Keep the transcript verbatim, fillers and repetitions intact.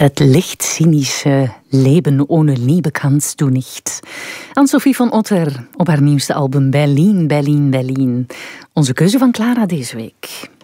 Het licht cynische Leben ohne Liebe kannst du nicht. Anne-Sophie van Otter op haar nieuwste album Berlin, Berlin, Berlin. Onze keuze van Clara deze week.